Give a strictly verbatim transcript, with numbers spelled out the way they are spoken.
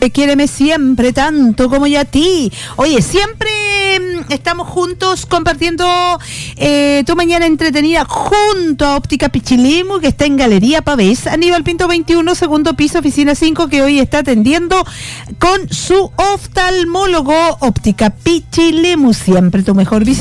Quiéreme siempre tanto como yo a ti. Oye, siempre estamos juntos compartiendo eh, tu mañana entretenida junto a Óptica Pichilemu, que está en Galería Pavés, Aníbal Pinto veintiuno, segundo piso, oficina cinco, que hoy está atendiendo con su oftalmólogo. Óptica Pichilemu, siempre tu mejor visita.